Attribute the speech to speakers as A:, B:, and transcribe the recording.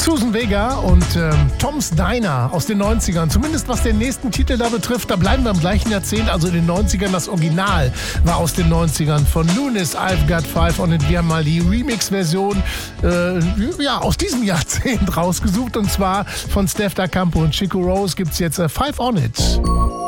A: Susan Vega und Tom's Diner aus den 90ern. Zumindest was den nächsten Titel da betrifft, da bleiben wir im gleichen Jahrzehnt, also in den 90ern. Das Original war aus den 90ern von Lunis, I've Got Five und wir haben mal die Remix-Version aus diesem Jahrzehnt rausgesucht und zwar von Steph Da Campo und Chico Rose gibt's jetzt Five on It.